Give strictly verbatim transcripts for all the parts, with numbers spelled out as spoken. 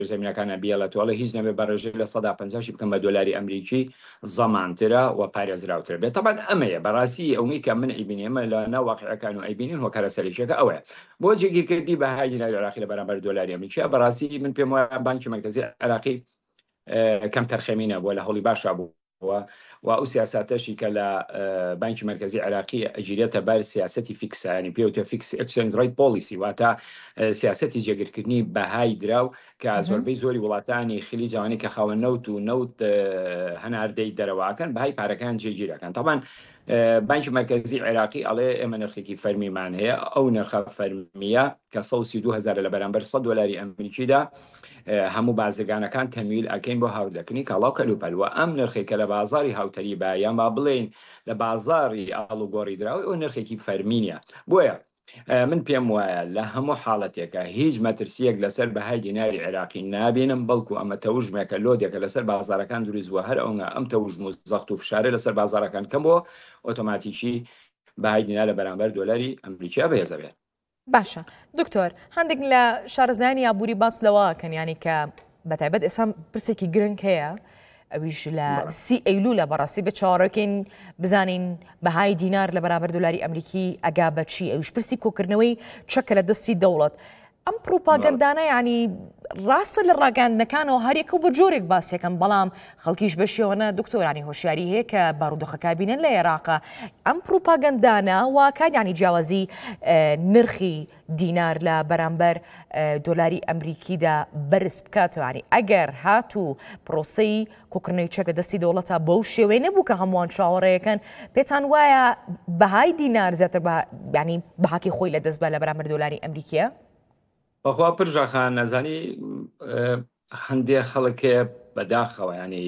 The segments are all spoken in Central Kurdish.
زمینەکانە بیڵێتوەڵە هیچ نەبێ بە ڕێژێ لە سەدا پەنجاشی بکەم بە دۆلاری ئەمریکی زەمانترە و پارێزراوتر بێت. طبعاً ئەمەیە بەڕاستی ئەوەی کە من ئەیبینێ ئەمە لە ناواقعەکان و ئەیبینین هۆکارە سەرێکیەکە ئەوەیە بۆ جێگیرکردی بەهای دیناری عێراقی لە بەرامبەر دۆلاری ئەمریکیە. بەڕاستی من پێم وایە بانکی مرکزی عێراقی کەم تەرخەمینە بۆ لە هەوڵی باشا بوو و ئەو سیاساتەشی کە لە بانکی مرکزی عێراقی ئەگیرێتە بەر سیاسەتی فیکسانی پێوتە فیکس ئەکسچێنج ڕیت پۆلیسی، واتە سیاسەتی جێگیرکردنی بەهای دراو کە زۆربەی زۆری وڵاتانی خلی جوانی کە خاوەن نەوت و نەوت هەناردەی دەرەوەکەن بەهای پارەکان جێگیرەکەن. طبعاً بانکی مرکزی عێراقی ئەڵێ ئێمە نرخێکی فەرمیمان هەیە، ئەو نرخە فەرمیە کە سەد و سی و دوو هەزار لە بەرامبەر سەد دۆلاری ئەمریکیدا هەموو بازرگانەکان تەمویل ئەکەین بۆ هاودەکنی کاڵاو کەلوپەلوە. ئەم نرخێکە لە بازاری هاوتەری با یان با بڵێن لە بازاری ئاڵوگۆڕی دراوی ئەو نرخێکی فەرمینە. بۆیە من پێم وایە لە هەموو حاڵەتێکە هیچ مەترسیەک لەسەر بەهای دیناری عێراقی نابێنم، بەڵکو ئەمە تەوژمێکە لۆدێکە لەسەر بازارەکان دروستوە هەر ئەوە ئەم تەوژم و زەخت و فشارە لەسەر بازارەکان کەم بۆ ئۆتۆماتیکی بەهای دینا لە بەرامبەر دۆلاری ئەمریکا بەهێزە بێت. باشە دکتۆر، هەندێک لە شارەزانی یابووری باس لەوەکەن ینی کە بەتایبەت ئێستا پرسێکی گرنگ هەیە، ئەویش لە سی ئەیلولە بەڕاستی بە چاڕەکەین بزانین بەهای دینار لە بەرامبەر دۆلاری ئەمریکی ئەگا بەچی، ئەویش پرسی کۆکردنەوەی چەکە لە دەستی دەوڵەت. ئەم پروپاگەندانە ینی ڕاستە لە ڕاگەاندنەکانەوە هەرێکە بە جۆرێک باسیەکەم، بەڵام خەڵکیش بەشێوەنە دکتۆرانی هۆشیاری هەیە کە بارودۆخەکە بینن لە عێراقا. ئەم پروپاگەندانە واکات ینی جیاوازی نرخی دینار لە بەرامبەر دۆلاری ئەمریکیدا بەرز بکاتوانی ئەگەر هاتوو پرۆسەی کۆکردنەوەی چەکە دەستی دەوڵەتە بەو شێوەیە نەبوو کە هەمووان چاوەڕێیەکەن، پێتان وایە بەهای دینار زیاتر ینی بەهاکی خۆی لە دەست بە لە بەرامبەر دۆلاری ئەمریکیە؟ بەخوا پرژەخان نەزانی هەندێک خەڵکێ بەداخەوە ینی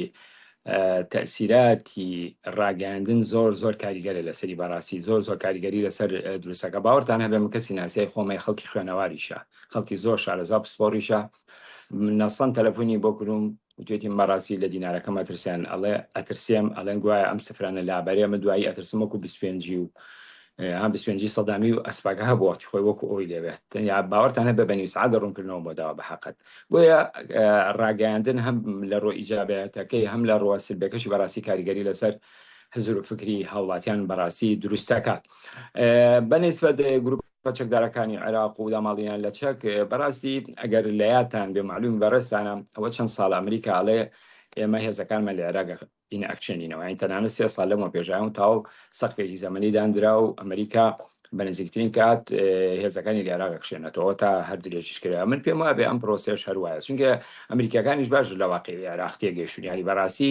تەسیراتی ڕاگەاندن زۆر زۆر کاریگەرە لەسەری بەڕاستی زۆر زۆر کاریگەری لەسەر دروستەکە. باوەڕتان هەبێ من کەسی ناسیای خۆمەی خەڵکی خوێنەواریشە، خەڵکی زۆر شارەزا پسپۆریشە. نەسەن تەلەفۆنی بۆ کروم وتێتیم بەڕاستی لە دینارەکە مەترسیان ئەڵێ ئەترسێم، ئەڵێن گوایە ئەم سفرانە لابەرێ من دوایی ئەترسم وەکو بیست و پێنجی و ئەم بیست و پێنجی سەدامی و ئەسپاگە هەبووەتی خۆی وەکو ئەوی لێبێت. یا باوەڕتان هەبێ بە نووسعات دەڕوونکردنەوە بۆ داوا بە حەقەت. بۆیە ڕاگەاندن هەم لە ڕۆ ئیجابەتەکەی هەم لە ڕۆوە سلبەکەشی بەڕاستی کاریگەری لەسەر حزب و فکری هەوڵاتیان بەڕاستی دروستەکات. بەنسبەت گروپە چەکدارەکانی عێراق و داماڵیان لە چەک بەڕاستی ئەگەر لە یادتان بێ معلوم بەڕێستانە ئەوە چەند ساڵ ئەمریکا ئەڵێ ئێمە هێزەکانمان لە عێراق ئینە ئەکچێنینەوە، ئەین تەنانەت سێ ساڵ لەمە پێشایەوە تاو سەقفێکی زەمەنی دانرا و ئەمریکا بە نزیکترین کات هێزەکانی لە عێراق ئەکشێنێتەوە تا هەر درێژیش کرا. من پێم وایە بێ ئەم پرۆسێش هەروایە، چونکە ئەمریکاکانیش باش لە واقعی عێراق تێگەیشتون، یانی بەڕاستی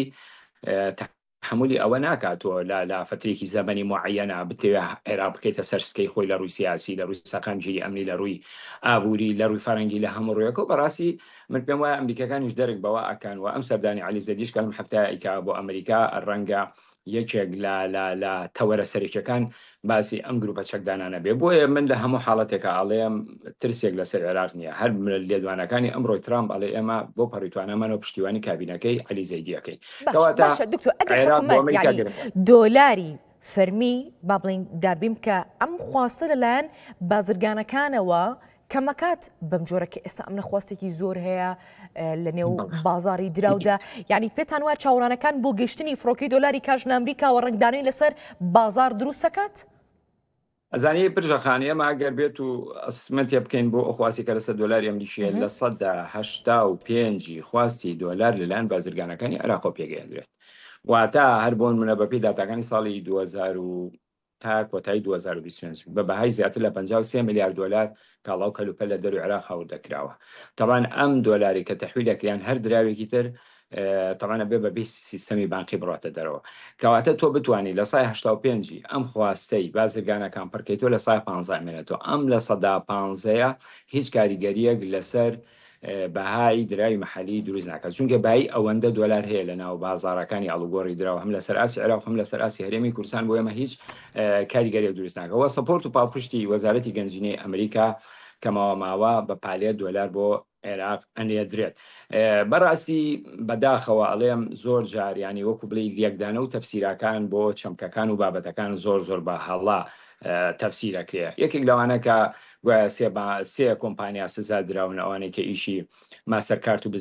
تحملی ئەوە ناکاتەوە لە فترێکی زەمەنی معەنە بتەوێ عێراق بکەیتە سەرسکەی خۆی لە ڕووی سیاسی، لە ڕووی سەقامگیری ئەمنی، لە ڕووی ئابووری، لە ڕووی فەرەنگی، لە هەموو ڕوویەکە. و بەڕاستی من پێم وایە ئەمریکاکانیش دەرک بەوە ئەکەن و ئەم سەردانی عەلی زەیدیش کە لەم هەفتەیە ئیکا بۆ ئەمریکا ڕەنگە یەکێک لە تەوەرە سەرێکیەکان باسی ئەم گروپە چەکدانانە بێ. بۆیە من لە هەموو حاڵەتێکە ئەڵێم ترسێک لەسەر عێراق نییە. هەر لێدوانەکانی ئەمڕۆی ترامپ ئەڵێ ئێمە بۆ پەڕیتوانەمانەوە پشتیوانی کابینەکەی عەلی زەیدیەکەی. باشە دکتۆر، ئەگەر حکوومەت یعنی دۆلاری فەرمی با بڵین دابیم کە ئەم خواستە لەلایەن بازرگانەکانەوە کەمەکات بەم جۆرە کە ئێستا ئەم نەخواستێکی زۆر هەیە لە نێو بازاری دراودا، یعنی پێتان وایە چاوەڕانەکان بۆ گەشتنی فڕۆکەی دۆلاری کاژنە ئەمریکا و ڕنگدانەوەی لەسەر بازار دروست دەکات؟ ئەزانی پرژەخانی ئەمە ئەگەر بێت و ئەسمەتێ بکەین بۆ ئەو خواستی کە لەسەر دۆلاری ئەمریکیە لە سەدا هەشتا و پێنجی خواستی دۆلار لەلایەن بازرگانەکانی عێراق پێگەیاندرێت. واتە هەر بۆن منە بەپێی داتاکانی ساڵی دوو هەزار و تا کۆتایی دوو هەزار و بیست و پێنج بە بەهای زیاتر لە پەنجا و سێ میلیارد دۆلار کاڵاو کەلوپەل لە دەروی عێراق هەوردەکراوە. تەبان ئەم دۆلاری کە تەحویلەکریان هەر دراوێکی تر تەبانە بێ بە بیست سیستەمی بانقی بڕاتە دەرەوە، کەواتە تۆ بتوانانی لە سای هەشتا و پێنجی ئەم خواستەی بازرگانەکان پڕکەیتەوە لە سای پانزە مێنێتەوە. ئەم لە سەدا پانزەیە هیچ کاریگەریەک لەسەر بەهای دراوی مەحەلی دروست ناکات، چونکە بای ئەوەندە دۆلار هەیە لە ناو بازارەکانی ئاڵوگۆڕی دراوە هەم لەسەر ئاسی عێراق هەم لەسەر ئاسی هەرێمی کوردستان، بۆ ئێمە هیچ کاریگەریەک دروست ناکەوە. سەپۆرت و پاڵپشتی وەزارەتی گەنجینەی ئەمریکا کەماوە ماوە بە پالێت دۆلار بۆ عێراق ئەنێدرێت. بەڕاستی بەداخەوە ئەڵێم زۆر جار ینی وەکو بڵێ یەکدانە و تەفسیرەکان بۆ چەمکەکان و بابەتەکان زۆر زۆر بە هەڵا تەفسیرەکرێ یەکێک لەوانە کە سێ کۆمپانیا سزا دراون ئەوانەی کە ئیشی ماسەرکارت و